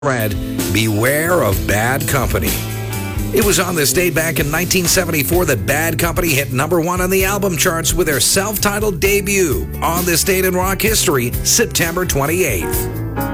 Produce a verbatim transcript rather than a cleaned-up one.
read, "Beware of Bad Company." It was on this date back in nineteen seventy-four that Bad Company hit number one on the album charts with their self-titled debut, On This Date in Rock History, September twenty-eighth.